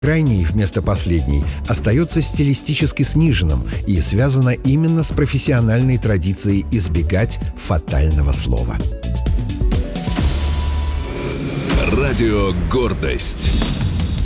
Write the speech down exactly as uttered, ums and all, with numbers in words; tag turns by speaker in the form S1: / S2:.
S1: Крайний вместо последней остается стилистически сниженным и связано именно с профессиональной традицией избегать фатального слова.
S2: Радио «Гордость».